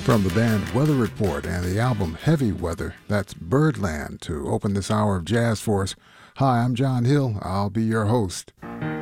From the band Weather Report and the album Heavy Weather, that's Birdland to open this hour of jazz for us. Hi, I'm John Hill. I'll be your host.